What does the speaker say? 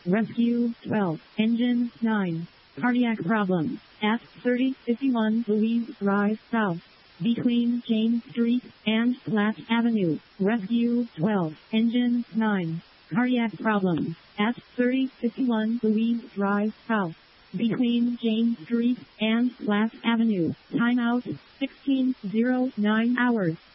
Rescue 12, Engine 9. Cardiac problem at 3051 Louise Drive South, between James Street and Platt Avenue. Rescue 12, Engine 9. Cardiac problem at 3051 Louise Drive South, between James Street and Platt Avenue. Timeout 16:09 hours.